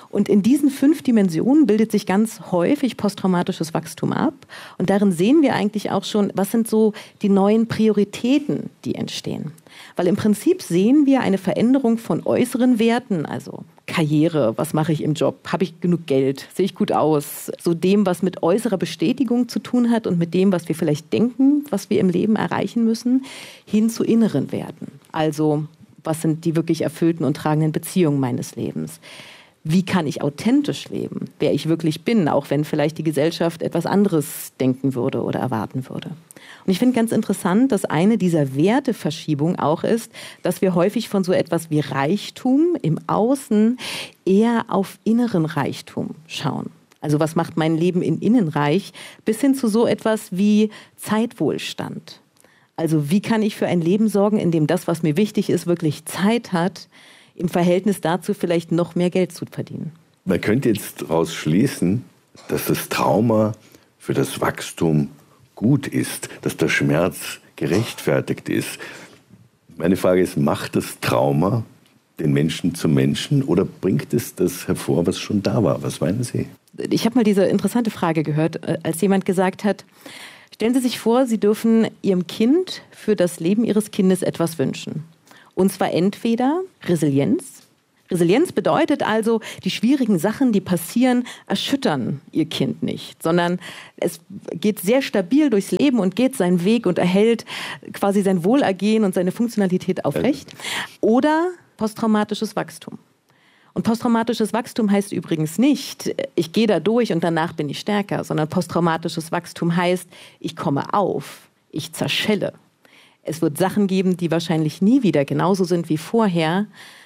Und in diesen 5 Dimensionen bildet sich ganz häufig posttraumatisches Wachstum ab. Und darin sehen wir eigentlich auch schon, was sind so die neuen Prioritäten, die entstehen. Weil im Prinzip sehen wir eine Veränderung von äußeren Werten, also Karriere, was mache ich im Job, habe ich genug Geld, sehe ich gut aus, so dem, was mit äußerer Bestätigung zu tun hat und mit dem, was wir vielleicht denken, was wir im Leben erreichen müssen, hin zu inneren Werten. Also was sind die wirklich erfüllten und tragenden Beziehungen meines Lebens? Wie kann ich authentisch leben, wer ich wirklich bin, auch wenn vielleicht die Gesellschaft etwas anderes denken würde oder erwarten würde. Und ich finde ganz interessant, dass eine dieser Werteverschiebungen auch ist, dass wir häufig von so etwas wie Reichtum im Außen eher auf inneren Reichtum schauen. Also was macht mein Leben in innen reich, bis hin zu so etwas wie Zeitwohlstand. Also wie kann ich für ein Leben sorgen, in dem das, was mir wichtig ist, wirklich Zeit hat, im Verhältnis dazu vielleicht noch mehr Geld zu verdienen. Man könnte jetzt daraus schließen, dass das Trauma für das Wachstum gut ist, dass der Schmerz gerechtfertigt ist. Meine Frage ist, macht das Trauma den Menschen zum Menschen oder bringt es das hervor, was schon da war? Was meinen Sie? Ich habe mal diese interessante Frage gehört, als jemand gesagt hat, stellen Sie sich vor, Sie dürfen Ihrem Kind für das Leben Ihres Kindes etwas wünschen. Und zwar entweder Resilienz. Resilienz bedeutet also, die schwierigen Sachen, die passieren, erschüttern Ihr Kind nicht, sondern es geht sehr stabil durchs Leben und geht seinen Weg und erhält quasi sein Wohlergehen und seine Funktionalität aufrecht. Oder posttraumatisches Wachstum. Und posttraumatisches Wachstum heißt übrigens nicht, ich gehe da durch und danach bin ich stärker, sondern posttraumatisches Wachstum heißt, ich komme auf, ich zerschelle. Es wird Sachen geben, die wahrscheinlich nie wieder genauso sind wie vorher,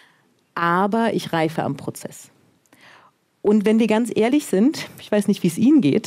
aber ich reife am Prozess. Und wenn wir ganz ehrlich sind, ich weiß nicht, wie es Ihnen geht,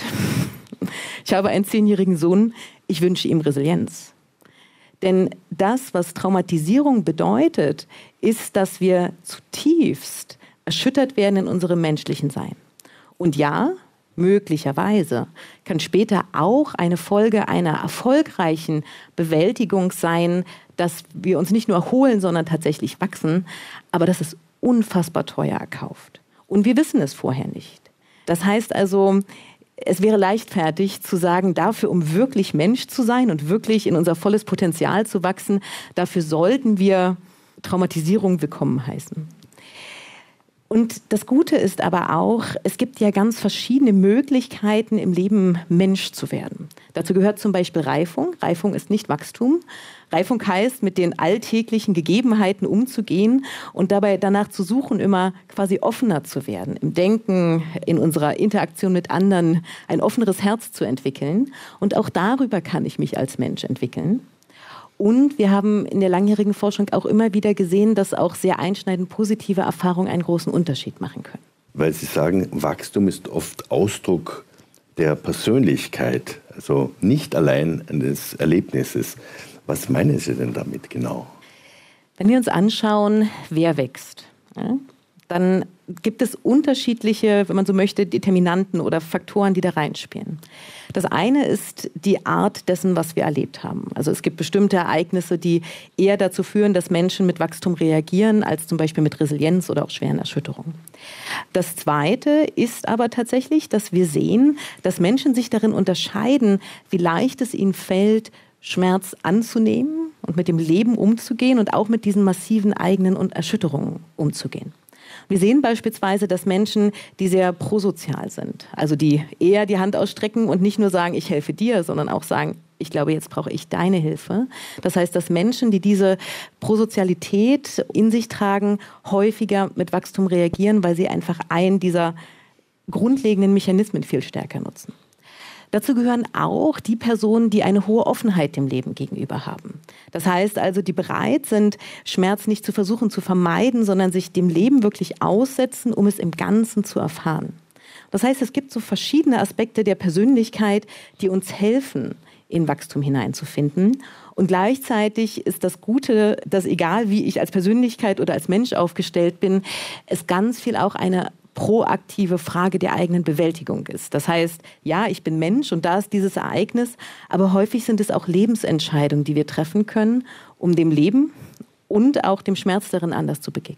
ich habe einen 10-jährigen Sohn, ich wünsche ihm Resilienz. Denn das, was Traumatisierung bedeutet, ist, dass wir zutiefst erschüttert werden in unserem menschlichen Sein. Und ja, möglicherweise kann später auch eine Folge einer erfolgreichen Bewältigung sein, dass wir uns nicht nur erholen, sondern tatsächlich wachsen. Aber das ist unfassbar teuer erkauft. Und wir wissen es vorher nicht. Das heißt also, es wäre leichtfertig zu sagen, dafür, um wirklich Mensch zu sein und wirklich in unser volles Potenzial zu wachsen, dafür sollten wir Traumatisierung willkommen heißen. Und das Gute ist aber auch, es gibt ja ganz verschiedene Möglichkeiten, im Leben Mensch zu werden. Dazu gehört zum Beispiel Reifung. Reifung ist nicht Wachstum. Reifung heißt, mit den alltäglichen Gegebenheiten umzugehen und dabei danach zu suchen, immer quasi offener zu werden. Im Denken, in unserer Interaktion mit anderen ein offeneres Herz zu entwickeln. Und auch darüber kann ich mich als Mensch entwickeln. Und wir haben in der langjährigen Forschung auch immer wieder gesehen, dass auch sehr einschneidend positive Erfahrungen einen großen Unterschied machen können. Weil Sie sagen, Wachstum ist oft Ausdruck der Persönlichkeit, also nicht allein des Erlebnisses. Was meinen Sie denn damit genau? Wenn wir uns anschauen, wer wächst, ja, dann gibt es unterschiedliche, wenn man so möchte, Determinanten oder Faktoren, die da reinspielen. Das eine ist die Art dessen, was wir erlebt haben. Also es gibt bestimmte Ereignisse, die eher dazu führen, dass Menschen mit Wachstum reagieren, als zum Beispiel mit Resilienz oder auch schweren Erschütterungen. Das zweite ist aber tatsächlich, dass wir sehen, dass Menschen sich darin unterscheiden, wie leicht es ihnen fällt, Schmerz anzunehmen und mit dem Leben umzugehen und auch mit diesen massiven eigenen Erschütterungen umzugehen. Wir sehen beispielsweise, dass Menschen, die sehr prosozial sind, also die eher die Hand ausstrecken und nicht nur sagen, ich helfe dir, sondern auch sagen, ich glaube, jetzt brauche ich deine Hilfe. Das heißt, dass Menschen, die diese Prosozialität in sich tragen, häufiger mit Wachstum reagieren, weil sie einfach einen dieser grundlegenden Mechanismen viel stärker nutzen. Dazu gehören auch die Personen, die eine hohe Offenheit dem Leben gegenüber haben. Das heißt also, die bereit sind, Schmerz nicht zu versuchen zu vermeiden, sondern sich dem Leben wirklich aussetzen, um es im Ganzen zu erfahren. Das heißt, es gibt so verschiedene Aspekte der Persönlichkeit, die uns helfen, in Wachstum hineinzufinden. Und gleichzeitig ist das Gute, dass egal wie ich als Persönlichkeit oder als Mensch aufgestellt bin, es ganz viel auch eine proaktive Frage der eigenen Bewältigung ist. Das heißt, ja, ich bin Mensch und da ist dieses Ereignis, aber häufig sind es auch Lebensentscheidungen, die wir treffen können, um dem Leben und auch dem Schmerz darin anders zu begegnen.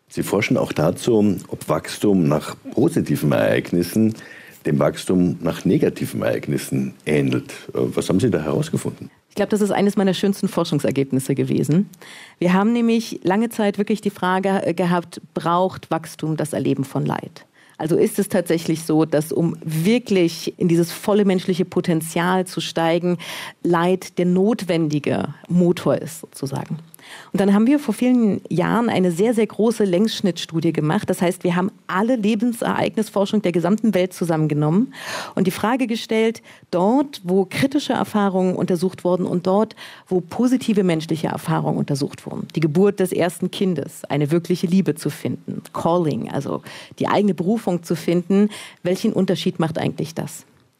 Sie forschen auch dazu, ob Wachstum nach positiven Ereignissen dem Wachstum nach negativen Ereignissen ähnelt. Was haben Sie da herausgefunden? Ich glaube, das ist eines meiner schönsten Forschungsergebnisse gewesen. Wir haben nämlich lange Zeit wirklich die Frage gehabt, braucht Wachstum das Erleben von Leid? Also ist es tatsächlich so, dass um wirklich in dieses volle menschliche Potenzial zu steigen, Leid der notwendige Motor ist sozusagen. Und dann haben wir vor vielen Jahren eine sehr, sehr große Längsschnittstudie gemacht. Das heißt, wir haben alle Lebensereignisforschung der gesamten Welt zusammengenommen und die Frage gestellt, dort, wo kritische Erfahrungen untersucht wurden und dort, wo positive menschliche Erfahrungen untersucht wurden. Die Geburt des ersten Kindes, eine wirkliche Liebe zu finden, Calling, also die eigene Berufung zu finden. Welchen Unterschied macht eigentlich das?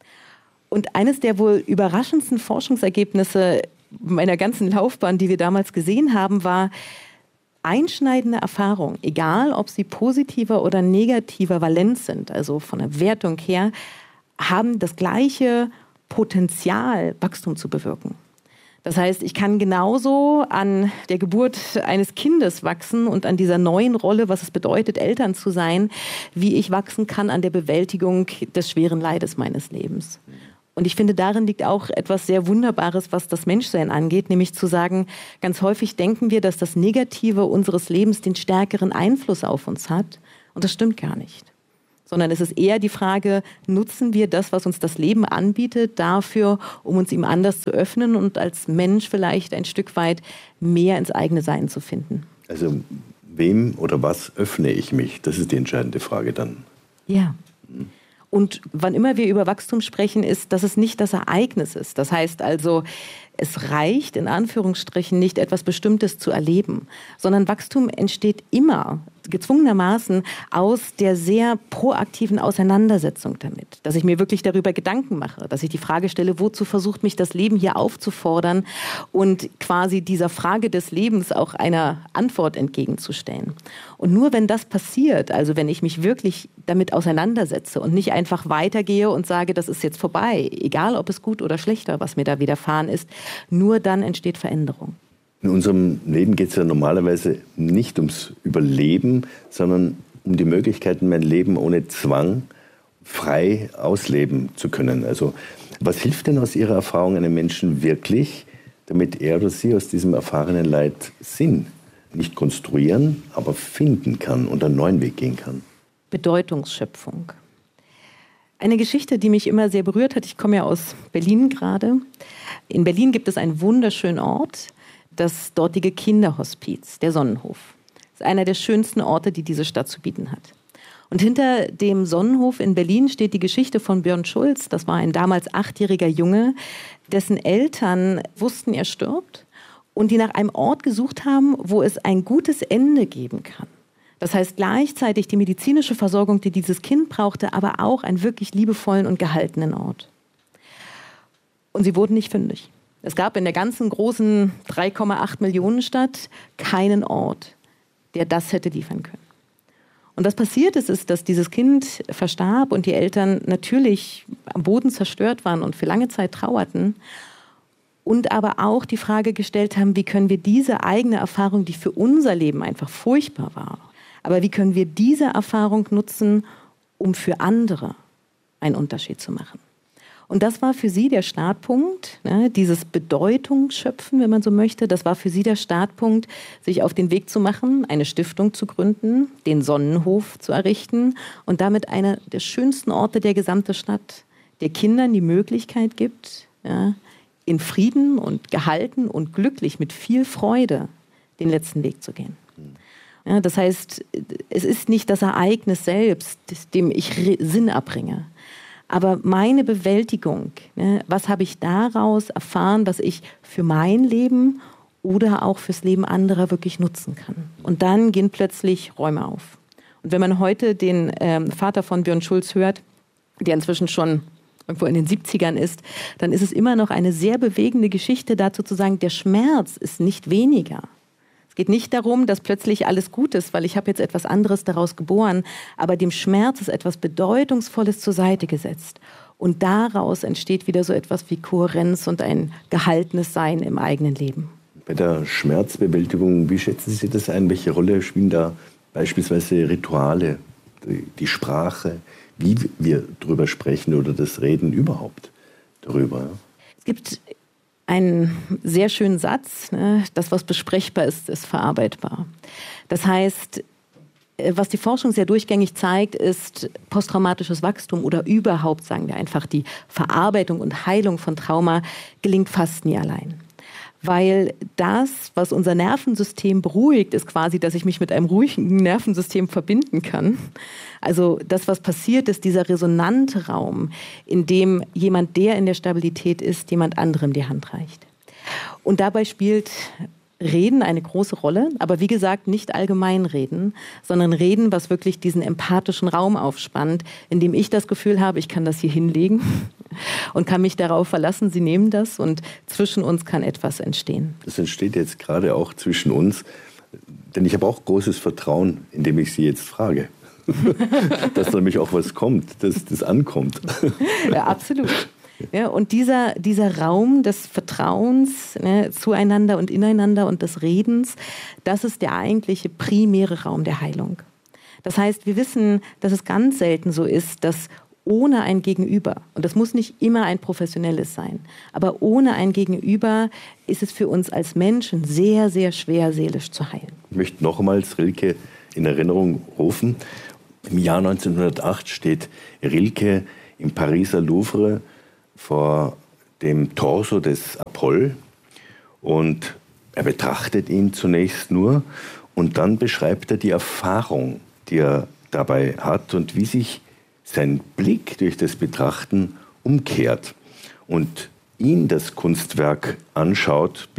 Und eines der wohl überraschendsten Forschungsergebnisse meiner ganzen Laufbahn, die wir damals gesehen haben, war einschneidende Erfahrungen, egal ob sie positiver oder negativer valent sind, also von der Wertung her, haben das gleiche Potenzial, Wachstum zu bewirken. Das heißt, ich kann genauso an der Geburt eines Kindes wachsen und an dieser neuen Rolle, was es bedeutet, Eltern zu sein, wie ich wachsen kann an der Bewältigung des schweren Leides meines Lebens. Und ich finde, darin liegt auch etwas sehr Wunderbares, was das Menschsein angeht, nämlich zu sagen, ganz häufig denken wir, dass das Negative unseres Lebens den stärkeren Einfluss auf uns hat. Und das stimmt gar nicht. Sondern es ist eher die Frage, nutzen wir das, was uns das Leben anbietet, dafür, um uns ihm anders zu öffnen und als Mensch vielleicht ein Stück weit mehr ins eigene Sein zu finden. Also wem oder was öffne ich mich? Das ist die entscheidende Frage dann. Ja. Und wann immer wir über Wachstum sprechen, ist, dass es nicht das Ereignis ist. Das heißt also, es reicht in Anführungsstrichen nicht, etwas Bestimmtes zu erleben, sondern Wachstum entsteht immer gezwungenermaßen aus der sehr proaktiven Auseinandersetzung damit. Dass ich mir wirklich darüber Gedanken mache, dass ich die Frage stelle, wozu versucht mich das Leben hier aufzufordern und quasi dieser Frage des Lebens auch eine Antwort entgegenzustellen. Und nur wenn das passiert, also wenn ich mich wirklich damit auseinandersetze und nicht einfach weitergehe und sage, das ist jetzt vorbei, egal ob es gut oder schlechter, was mir da widerfahren ist, nur dann entsteht Veränderung. In unserem Leben geht es ja normalerweise nicht ums Überleben, sondern um die Möglichkeiten, mein Leben ohne Zwang frei ausleben zu können. Also was hilft denn aus Ihrer Erfahrung einem Menschen wirklich, damit er oder sie aus diesem erfahrenen Leid Sinn nicht konstruieren, aber finden kann und einen neuen Weg gehen kann? Bedeutungsschöpfung. Eine Geschichte, die mich immer sehr berührt hat, ich komme ja aus Berlin gerade. In Berlin gibt es einen wunderschönen Ort, das dortige Kinderhospiz, der Sonnenhof. Das ist einer der schönsten Orte, die diese Stadt zu bieten hat. Und hinter dem Sonnenhof in Berlin steht die Geschichte von Björn Schulz. Das war ein damals 8-jähriger Junge, dessen Eltern wussten, er stirbt und die nach einem Ort gesucht haben, wo es ein gutes Ende geben kann. Das heißt gleichzeitig die medizinische Versorgung, die dieses Kind brauchte, aber auch einen wirklich liebevollen und gehaltenen Ort. Und sie wurden nicht fündig. Es gab in der ganzen großen 3,8 Millionen Stadt keinen Ort, der das hätte liefern können. Und was passiert ist, dass dieses Kind verstarb und die Eltern natürlich am Boden zerstört waren und für lange Zeit trauerten und aber auch die Frage gestellt haben, wie können wir diese eigene Erfahrung, die für unser Leben einfach furchtbar war, aber wie können wir diese Erfahrung nutzen, um für andere einen Unterschied zu machen? Und das war für sie der Startpunkt, ne, dieses Bedeutungsschöpfen, wenn man so möchte. Das war für sie der Startpunkt, sich auf den Weg zu machen, eine Stiftung zu gründen, den Sonnenhof zu errichten und damit einer der schönsten Orte der gesamten Stadt, der Kindern die Möglichkeit gibt, ja, in Frieden und gehalten und glücklich mit viel Freude den letzten Weg zu gehen. Ja, das heißt, es ist nicht das Ereignis selbst, dem ich Sinn abbringe. Aber meine Bewältigung, ne, was habe ich daraus erfahren, was ich für mein Leben oder auch fürs Leben anderer wirklich nutzen kann? Und dann gehen plötzlich Räume auf. Und wenn man heute den Vater von Björn Schulz hört, der inzwischen schon irgendwo in den 70ern ist, dann ist es immer noch eine sehr bewegende Geschichte dazu zu sagen, der Schmerz ist nicht weniger. Es geht nicht darum, dass plötzlich alles gut ist, weil ich habe jetzt etwas anderes daraus geboren, aber dem Schmerz ist etwas Bedeutungsvolles zur Seite gesetzt. Und daraus entsteht wieder so etwas wie Kohärenz und ein gehaltenes Sein im eigenen Leben. Bei der Schmerzbewältigung, wie schätzen Sie das ein? Welche Rolle spielen da beispielsweise Rituale, die Sprache, wie wir darüber sprechen oder das Reden überhaupt darüber. Es gibt einen sehr schönen Satz, ne? Das, was besprechbar ist, ist verarbeitbar. Das heißt, was die Forschung sehr durchgängig zeigt, ist posttraumatisches Wachstum oder überhaupt, sagen wir einfach, die Verarbeitung und Heilung von Trauma gelingt fast nie allein. Weil das, was unser Nervensystem beruhigt, ist quasi, dass ich mich mit einem ruhigen Nervensystem verbinden kann. Also das, was passiert, ist dieser resonante Raum, in dem jemand, der in der Stabilität ist, jemand anderem die Hand reicht. Und dabei spielt Reden eine große Rolle, aber wie gesagt, nicht allgemein reden, sondern reden, was wirklich diesen empathischen Raum aufspannt, in dem ich das Gefühl habe, ich kann das hier hinlegen und kann mich darauf verlassen, Sie nehmen das und zwischen uns kann etwas entstehen. Das entsteht jetzt gerade auch zwischen uns, denn ich habe auch großes Vertrauen, indem ich Sie jetzt frage, dass nämlich auch was kommt, dass das ankommt. Ja, absolut. Ja, und dieser Raum des Vertrauens, ne, zueinander und ineinander und des Redens, das ist der eigentliche primäre Raum der Heilung. Das heißt, wir wissen, dass es ganz selten so ist, dass ohne ein Gegenüber, und das muss nicht immer ein professionelles sein, aber ohne ein Gegenüber ist es für uns als Menschen sehr, sehr schwer, seelisch zu heilen. Ich möchte nochmals Rilke in Erinnerung rufen. Im Jahr 1908 steht Rilke im Pariser Louvre vor dem Torso des Apoll und er betrachtet ihn zunächst nur und dann beschreibt er die Erfahrung, die er dabei hat und wie sich sein Blick durch das Betrachten umkehrt und ihn das Kunstwerk anschaut,